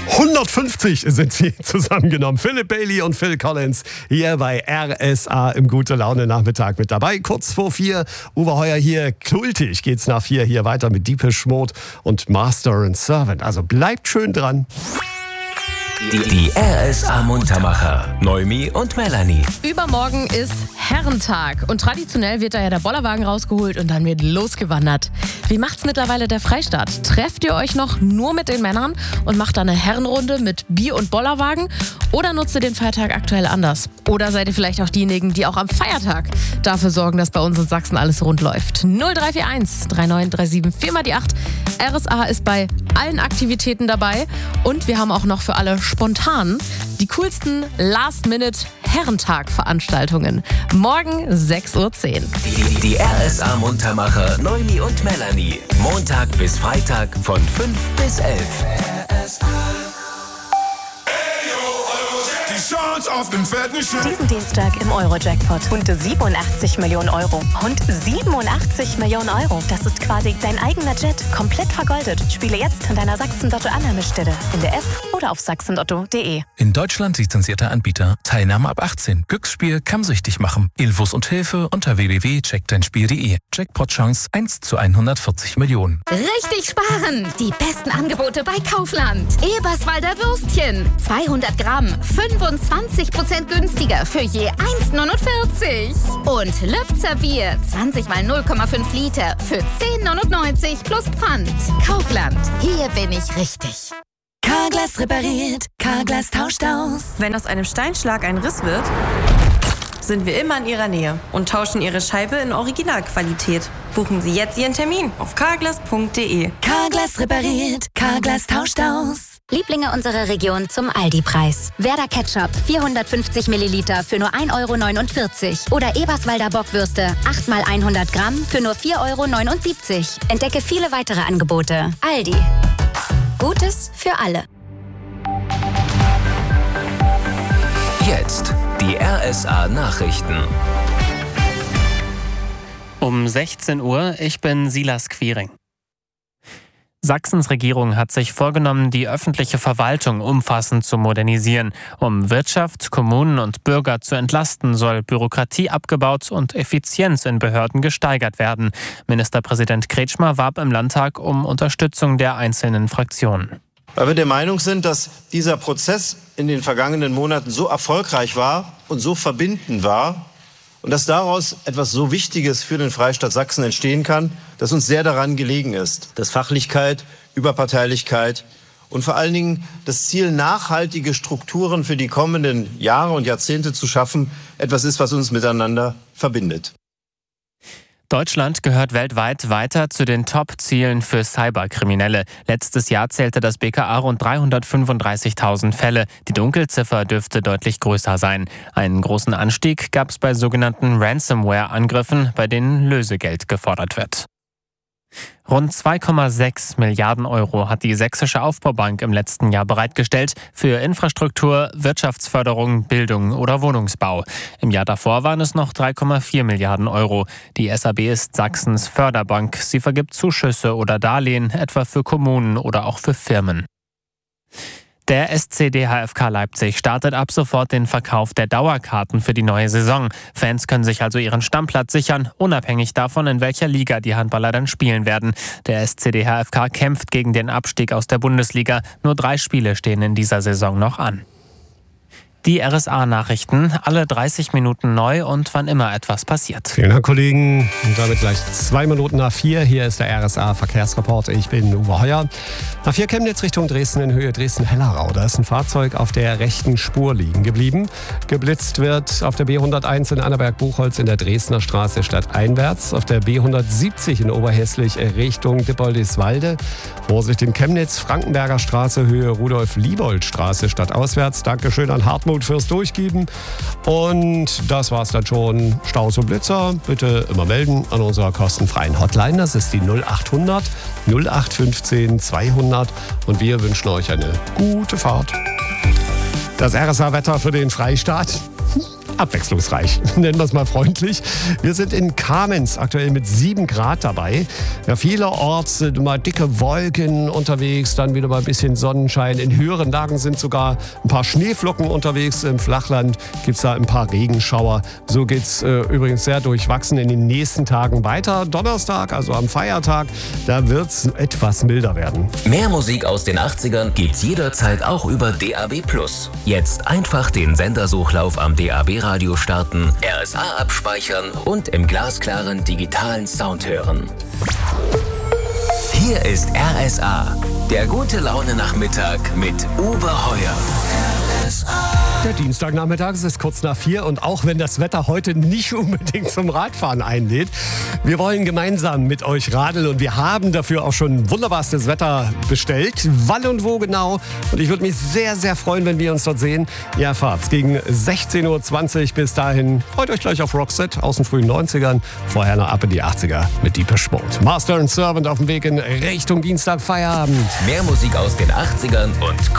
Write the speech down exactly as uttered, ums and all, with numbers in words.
hundertfünfzig sind sie zusammengenommen. Philip Bailey und Phil Collins hier bei R S A im Gute-Laune-Nachmittag mit dabei. Kurz vor vier, Uwe Heuer hier. Kultig geht's nach vier hier weiter mit Deepish Mode und Master and Servant. Also bleibt schön dran. Die, die R S A Muntermacher, Noemi und Melanie. Übermorgen ist Herrentag und traditionell wird da ja der Bollerwagen rausgeholt und dann wird losgewandert. Wie macht's mittlerweile der Freistaat? Trefft ihr euch noch nur mit den Männern und macht da eine Herrenrunde mit Bier und Bollerwagen? Oder nutzt ihr den Feiertag aktuell anders? Oder seid ihr vielleicht auch diejenigen, die auch am Feiertag dafür sorgen, dass bei uns in Sachsen alles rund läuft? null drei vier eins drei neun drei sieben vier mal die acht. R S A ist bei allen Aktivitäten dabei und wir haben auch noch für alle spontan die coolsten Last-Minute-Herrentag-Veranstaltungen. Morgen sechs Uhr zehn. Die, die, die R S A Muntermacher, Noemi und Melanie. Montag bis Freitag von fünf bis elf. R S A. Diesen Dienstag im Euro-Jackpot. Rund siebenundachtzig Millionen Euro. Rund siebenundachtzig Millionen Euro. Das ist quasi dein eigener Jet. Komplett vergoldet. Spiele jetzt an deiner Sachsen-Lotto-Annahmestelle. In der App oder auf sachsenlotto punkt de. In Deutschland lizenzierter Anbieter. Teilnahme ab achtzehn. Glücksspiel kann süchtig machen. Infos und Hilfe unter w w w punkt check dein spiel punkt de. Jackpot-Chance eins zu hundertvierzig Millionen. Richtig sparen! Die besten Angebote bei Kaufland. Eberswalder Würstchen. zweihundert Gramm. fünfundzwanzig Prozent günstiger für je eins neunundvierzig. Und Lübzer Bier. zwanzig mal null Komma fünf Liter für zehn neunundneunzig plus Pfand. Kaufland. Hier bin ich richtig. Carglass repariert. Carglass tauscht aus. Wenn aus einem Steinschlag ein Riss wird, sind wir immer in Ihrer Nähe und tauschen Ihre Scheibe in Originalqualität. Buchen Sie jetzt Ihren Termin auf carglass punkt de. Carglass repariert. Carglass tauscht aus. Lieblinge unserer Region zum Aldi-Preis. Werder Ketchup vierhundertfünfzig Milliliter für nur ein Euro neunundvierzig. Oder Eberswalder Bockwürste acht mal hundert Gramm für nur vier Euro neunundsiebzig. Entdecke viele weitere Angebote. Aldi. Gutes für alle. Jetzt die R S A Nachrichten. Um sechzehn Uhr, ich bin Silas Quiring. Sachsens Regierung hat sich vorgenommen, die öffentliche Verwaltung umfassend zu modernisieren. Um Wirtschaft, Kommunen und Bürger zu entlasten, soll Bürokratie abgebaut und Effizienz in Behörden gesteigert werden. Ministerpräsident Kretschmer warb im Landtag um Unterstützung der einzelnen Fraktionen. Weil wir der Meinung sind, dass dieser Prozess in den vergangenen Monaten so erfolgreich war und so verbindend war, und dass daraus etwas so Wichtiges für den Freistaat Sachsen entstehen kann, dass uns sehr daran gelegen ist, dass Fachlichkeit, Überparteilichkeit und vor allen Dingen das Ziel, nachhaltige Strukturen für die kommenden Jahre und Jahrzehnte zu schaffen, etwas ist, was uns miteinander verbindet. Deutschland gehört weltweit weiter zu den Top-Zielen für Cyberkriminelle. Letztes Jahr zählte das B K A rund dreihundertfünfunddreißigtausend Fälle. Die Dunkelziffer dürfte deutlich größer sein. Einen großen Anstieg gab es bei sogenannten Ransomware-Angriffen, bei denen Lösegeld gefordert wird. Rund zwei Komma sechs Milliarden Euro hat die Sächsische Aufbaubank im letzten Jahr bereitgestellt für Infrastruktur, Wirtschaftsförderung, Bildung oder Wohnungsbau. Im Jahr davor waren es noch drei Komma vier Milliarden Euro. Die S A B ist Sachsens Förderbank. Sie vergibt Zuschüsse oder Darlehen, etwa für Kommunen oder auch für Firmen. Der S C D H F K Leipzig startet ab sofort den Verkauf der Dauerkarten für die neue Saison. Fans können sich also ihren Stammplatz sichern, unabhängig davon, in welcher Liga die Handballer dann spielen werden. Der S C D H F K kämpft gegen den Abstieg aus der Bundesliga. Nur drei Spiele stehen in dieser Saison noch an. Die R S A-Nachrichten, alle dreißig Minuten neu und wann immer etwas passiert. Vielen Dank, Kollegen. Und damit gleich zwei Minuten nach vier. Hier ist der R S A-Verkehrsreport. Ich bin Uwe Heuer. Nach vier Chemnitz Richtung Dresden in Höhe Dresden-Hellerau. Da ist ein Fahrzeug auf der rechten Spur liegen geblieben. Geblitzt wird auf der B hunderteins in Annaberg-Buchholz in der Dresdner Straße stadteinwärts. Auf der B hundertsiebzig in Oberhäslich Richtung Dippoldiswalde. Vorsicht in Chemnitz, Frankenberger Straße, Höhe Rudolf-Liebold-Straße stadtauswärts. Dankeschön an Hartmut fürs Durchgeben. Und das war's dann schon. Staus und Blitzer bitte immer melden an unserer kostenfreien Hotline. Das ist die null achthundert null acht fünfzehn zweihundert. Und wir wünschen euch eine gute Fahrt. Das R S A-Wetter für den Freistaat. abwechslungsreich, nennen wir es mal freundlich. Wir sind in Kamenz aktuell mit sieben Grad dabei. Ja, vielerorts sind mal dicke Wolken unterwegs, dann wieder mal ein bisschen Sonnenschein. In höheren Lagen sind sogar ein paar Schneeflocken unterwegs. Im Flachland gibt es da ein paar Regenschauer. So geht es äh, übrigens sehr durchwachsen in den nächsten Tagen weiter. Donnerstag, also am Feiertag, da wird es etwas milder werden. Mehr Musik aus den achtzigern gibt's jederzeit auch über D A B plus. Jetzt einfach den Sendersuchlauf am D A B-Radio starten, R S A abspeichern und im glasklaren digitalen Sound hören. Hier ist R S A, der gute Laune-Nachmittag mit Uwe Heuer. Der Dienstagnachmittag, es ist kurz nach vier und auch wenn das Wetter heute nicht unbedingt zum Radfahren einlädt, wir wollen gemeinsam mit euch radeln und wir haben dafür auch schon wunderbarstes Wetter bestellt. Wann und wo genau? Und ich würde mich sehr, sehr freuen, wenn wir uns dort sehen. Ihr erfahrt's gegen sechzehn Uhr zwanzig. Bis dahin freut euch gleich auf Roxette aus den frühen neunzigern. Vorher noch ab in die achtziger mit Deepish Mode. Master and Servant auf dem Weg in Richtung Dienstag Feierabend. Mehr Musik aus den achtzigern und